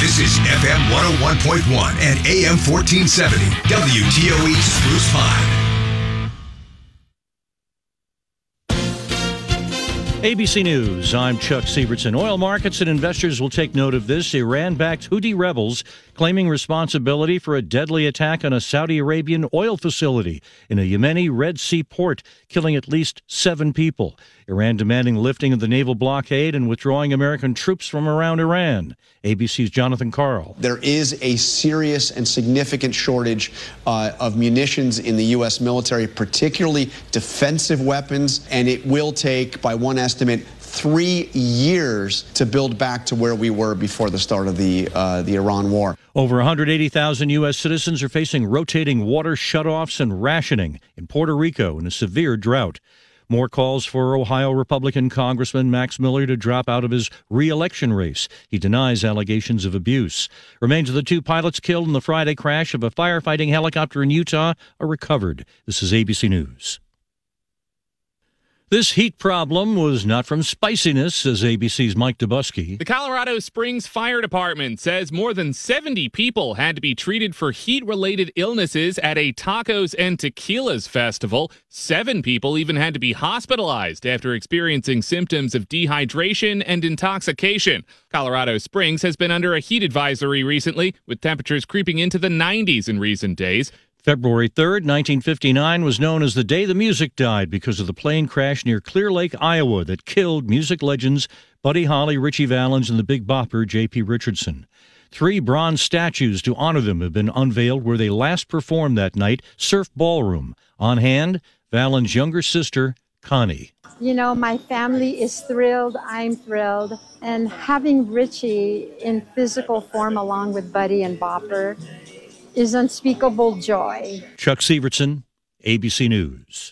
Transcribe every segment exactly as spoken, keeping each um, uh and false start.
This is F M one oh one point one and A M fourteen seventy, W T O E Spruce Pine. A B C News, I'm Chuck Sievertson. Oil markets and investors will take note of this. Iran-backed Houthi rebels claiming responsibility for a deadly attack on a Saudi Arabian oil facility in a Yemeni Red Sea port, killing at least seven people. Iran demanding lifting of the naval blockade and withdrawing American troops from around Iran. A B C's Jonathan Karl. There is a serious and significant shortage uh, of munitions in the U S military, particularly defensive weapons, and it will take, by one estimate, three years to build back to where we were before the start of the uh, the Iran war. Over one hundred eighty thousand U S citizens are facing rotating water shutoffs and rationing in Puerto Rico in a severe drought. More calls for Ohio Republican Congressman Max Miller to drop out of his re-election race. He denies allegations of abuse. Remains of the two pilots killed in the Friday crash of a firefighting helicopter in Utah are recovered. This is A B C News. This heat problem was not from spiciness, says A B C's Mike Dubusky. The Colorado Springs Fire Department says more than seventy people had to be treated for heat-related illnesses at a tacos and tequilas festival. Seven people even had to be hospitalized after experiencing symptoms of dehydration and intoxication. Colorado Springs has been under a heat advisory recently, with temperatures creeping into the nineties in recent days. February third, nineteen fifty-nine was known as the day the music died because of the plane crash near Clear Lake, Iowa that killed music legends Buddy Holly, Ritchie Valens, and the Big Bopper J P Richardson. Three bronze statues to honor them have been unveiled where they last performed that night, Surf Ballroom. On hand, Valens' younger sister, Connie. You know, my family is thrilled. I'm thrilled. And having Ritchie in physical form along with Buddy and Bopper is unspeakable joy. Chuck Sievertson, A B C News.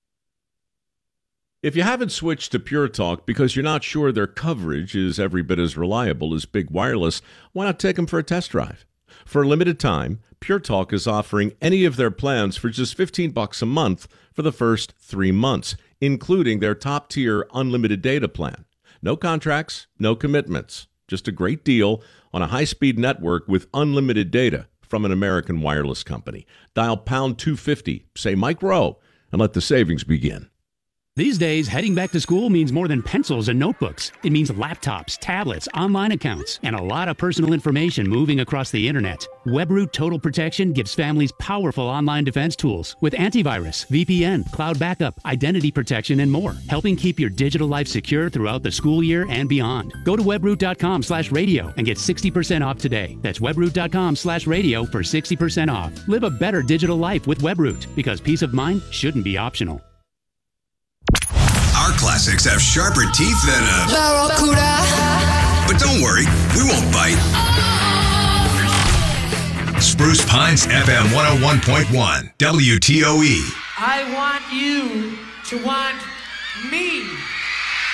If you haven't switched to Pure Talk because you're not sure their coverage is every bit as reliable as Big Wireless, why not take them for a test drive? For a limited time, Pure Talk is offering any of their plans for just fifteen bucks a month for the first three months, including their top-tier unlimited data plan. No contracts, no commitments, just a great deal on a high-speed network with unlimited data from an American wireless company. Dial pound two fifty, say Mike Rowe, and let the savings begin. These days, heading back to school means more than pencils and notebooks. It means laptops, tablets, online accounts, and a lot of personal information moving across the internet. WebRoot Total Protection gives families powerful online defense tools with antivirus, V P N, cloud backup, identity protection, and more, helping keep your digital life secure throughout the school year and beyond. Go to webroot.com slash radio and get sixty percent off today. That's webroot.com slash radio for sixty percent off. Live a better digital life with WebRoot, because peace of mind shouldn't be optional. Our classics have sharper teeth than a Barracuda. But don't worry, we won't bite. Spruce Pines F M one oh one point one, W T O E. I want you to want me.